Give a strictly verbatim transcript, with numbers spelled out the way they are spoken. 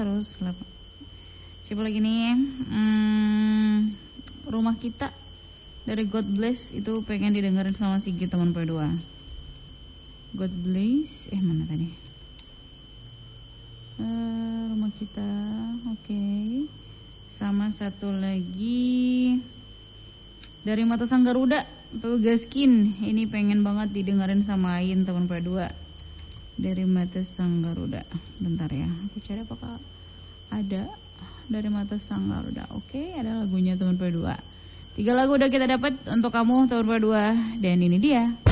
terus delapan. Coba lagi nih. Hmm, Rumah Kita dari God Bless itu pengen didengerin sama Sigit teman P dua. God Bless, eh mana tadi? Uh, rumah Kita, oke. Okay. Sama satu lagi dari Mata Sang Garuda, P W Gaskin. Ini pengen banget didengerin sama Ain teman P dua. Dari Mata Sang Garuda. Bentar ya, aku cari apakah ada dari Mata Sang Garuda. Oke, okay, ada lagunya teman P dua. Tiga lagu udah kita dapat untuk kamu teman P dua. Dan ini dia.